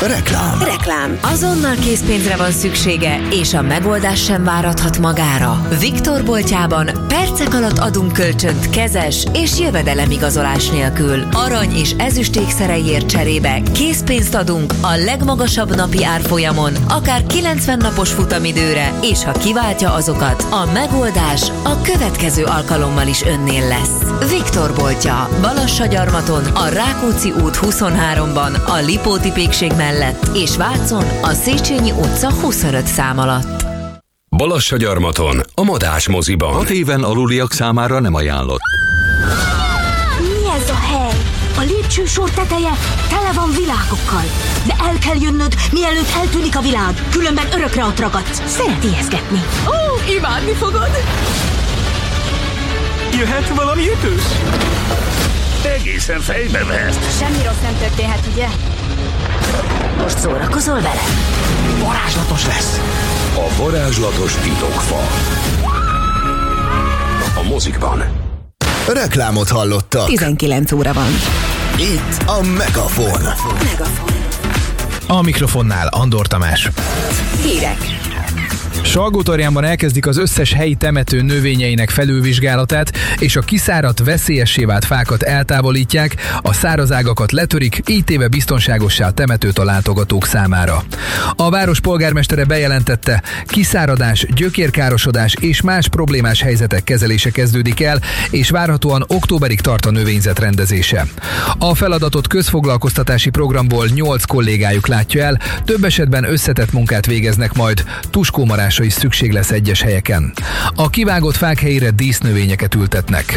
Reklám. Azonnal készpénzre van szüksége, és a megoldás sem várathat magára. Viktor boltjában percek alatt adunk kölcsönt kezes és jövedelemigazolás nélkül. Arany és ezüst ékszereiért cserébe készpénzt adunk a legmagasabb napi árfolyamon, akár 90 napos futamidőre, és ha kiváltja azokat, a megoldás a következő alkalommal is önnél lesz. Viktor boltja, Balassagyarmaton, a Rákóczi út 23-ban, a Lipóti-pékség mellett, és Vácon, a Széchenyi utca 25 szám alatt. Balassagyarmaton, a Madás moziban. 6 éven aluliak számára nem ajánlott. Mi ez a hely? A lépcsősor teteje tele van világokkal. De el kell jönnöd, mielőtt eltűnik a világ. Különben örökre ott ragadsz. Szeret ijeszgetni. Ó, imádni fogod! Jöhet valami ütős? Egészen fejbe vert. Semmi rossz nem történhet, ugye? Most szórakozol vele? Varázslatos lesz. A varázslatos titokfa. A mozikban. Reklámot hallottak. 19 óra van. Itt a Megafon. A mikrofonnál Andor Tamás. Hírek. Salgótarjánban elkezdik az összes helyi temető növényeinek felülvizsgálatát, és a kiszáradt, veszélyessé vált fákat eltávolítják, a száraz ágakat letörik, így téve biztonságossá a temetőt a látogatók számára. A város polgármestere bejelentette, kiszáradás, gyökérkárosodás és más problémás helyzetek kezelése kezdődik el, és várhatóan októberig tart a növényzet rendezése. A feladatot közfoglalkoztatási programból 8 kollégájuk látja el, több esetben összetett munkát végeznek majd, tuskómarásra is szükség lesz egyes helyeken. A kivágott fák helyére dísznövényeket ültetnek.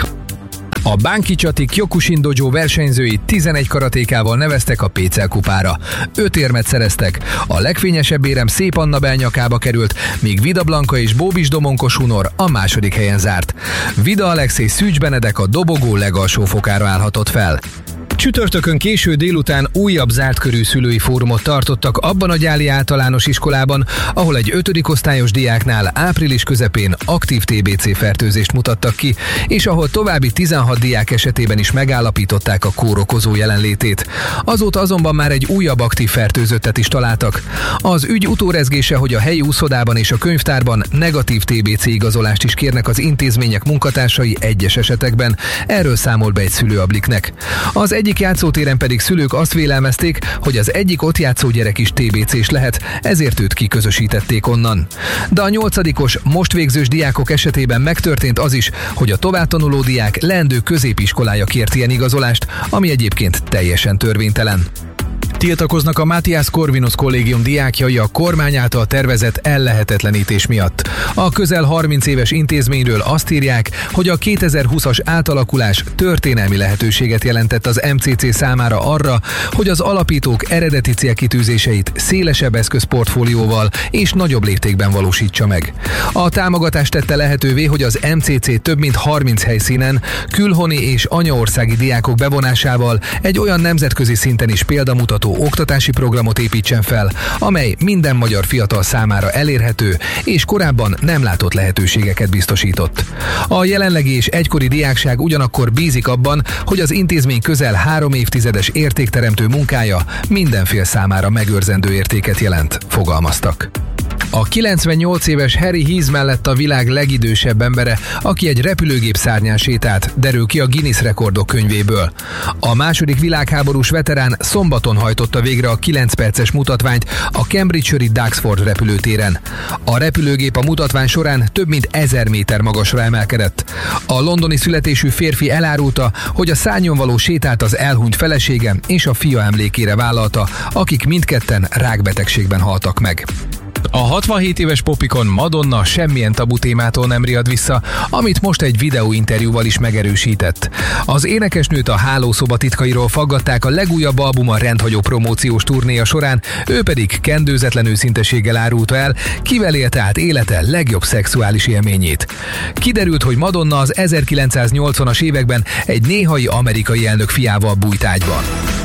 A Banki-Csati Kyokushin Dojo versenyzői 11 karatékával neveztek a Pécel kupára. 5 érmet szereztek. A legfényesebb érem Szép Anna belnyakába került, míg Vida Blanka és Bóbis Domonkos Hunor a második helyen zárt. Vida Alexei Szűcs Benedek a dobogó legalsó fokára állhatott fel. Csütörtökön késő délután újabb zártkörű szülői fórumot tartottak abban a Gyáli általános iskolában, ahol egy 5. osztályos diáknál április közepén aktív TBC fertőzést mutattak ki, és ahol további 16 diák esetében is megállapították a kórokozó jelenlétét. Azóta azonban már egy újabb aktív fertőzöttet is találtak. Az ügy utórezgése, hogy a helyi úszodában és a könyvtárban negatív TBC igazolást is kérnek az intézmények munkatársai egyes esetekben. Erről számol be egy szülő a Bliknek. Az egyik játszótéren pedig szülők azt vélelmezték, hogy az egyik ott játszó gyerek is TBC-s lehet, ezért őt kiközösítették onnan. De a 8-os, most végzős diákok esetében megtörtént az is, hogy a továbbtanuló diák leendő középiskolája kért ilyen igazolást, ami egyébként teljesen törvénytelen. Tiltakoznak a Matthias Corvinus kollégium diákjai a kormány által tervezett ellehetetlenítés miatt. A közel 30 éves intézményről azt írják, hogy a 2020-as átalakulás történelmi lehetőséget jelentett az MCC számára arra, hogy az alapítók eredeti célkitűzéseit szélesebb eszközportfólióval és nagyobb léptékben valósítsa meg. A támogatást tette lehetővé, hogy az MCC több mint 30 helyszínen, külhoni és anyaországi diákok bevonásával egy olyan nemzetközi szinten is példamutató oktatási programot építsen fel, amely minden magyar fiatal számára elérhető és korábban nem látott lehetőségeket biztosított. A jelenlegi és egykori diákság ugyanakkor bízik abban, hogy az intézmény közel 3 évtizedes értékteremtő munkája mindenfél számára megőrzendő értéket jelent, fogalmaztak. A 98 éves Harry Heath mellett a világ legidősebb embere, aki egy repülőgép szárnyán sétált, derül ki a Guinness rekordok könyvéből. A második világháborús veterán szombaton hajtotta végre a 9 perces mutatványt a Cambridgeshire Duxford repülőtéren. A repülőgép a mutatvány során több mint 1000 méter magasra emelkedett. A londoni születésű férfi elárulta, hogy a szárnyon való sétát az elhunyt felesége és a fia emlékére vállalta, akik mindketten rákbetegségben haltak meg. A 67 éves popikon Madonna semmilyen tabu témától nem riad vissza, amit most egy videóinterjúval is megerősített. Az énekesnőt a hálószoba titkairól faggatták a legújabb albuma rendhagyó promóciós turnéja során, ő pedig kendőzetlen őszinteséggel árulta el, kivel élte át élete legjobb szexuális élményét. Kiderült, hogy Madonna az 1980-as években egy néhai amerikai elnök fiával bújt ágyban.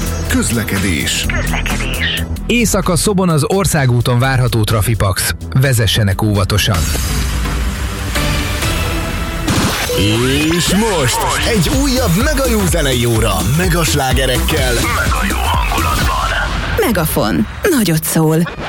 Közlekedés. Éjszaka Szobon az országúton várható trafipax. Vezessenek óvatosan. És most egy újabb mega jó zenei óra, mega slágerekkel, Mega jó hangulatban. Megafon. Nagyot szól.